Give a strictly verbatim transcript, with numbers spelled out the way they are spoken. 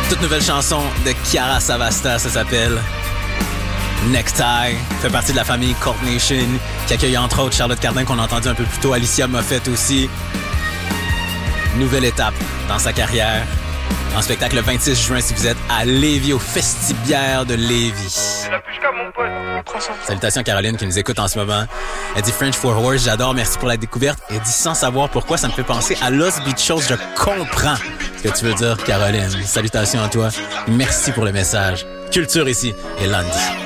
Toute nouvelle chanson de Chiara Savasta, ça s'appelle Necktie. Fait partie de la famille Court Nation, qui accueille entre autres Charlotte Cardin qu'on a entendu un peu plus tôt, Alicia Moffett aussi. Nouvelle étape dans sa carrière. En spectacle le vingt-six juin si vous êtes à Lévis, au Festibiaire de Lévis. Salutations à Caroline qui nous écoute en ce moment. Elle dit French for Horse, j'adore, merci pour la découverte. Elle dit sans savoir pourquoi, ça me fait penser à Los Bichos. Je comprends ce que tu veux dire, Caroline. Salutations à toi. Merci pour le message. Culture ici et Landy.